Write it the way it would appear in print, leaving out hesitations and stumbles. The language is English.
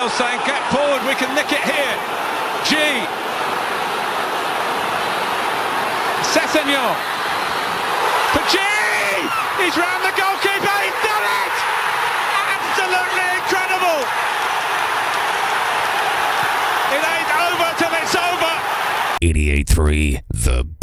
Bale's saying, get forward, we can nick it here. G. Sessegnon. For G! He's round the goalkeeper, he's done it! Absolutely incredible! It ain't over till it's over! 88.3 The